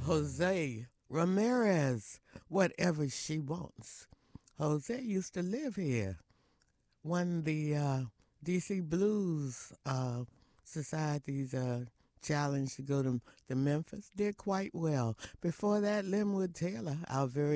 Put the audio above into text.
Jose Ramirez, Whatever She Wants. Jose used to live here. Won the DC Blues Society's challenge to go to Memphis. Did quite well. Before that, Linwood Taylor, our very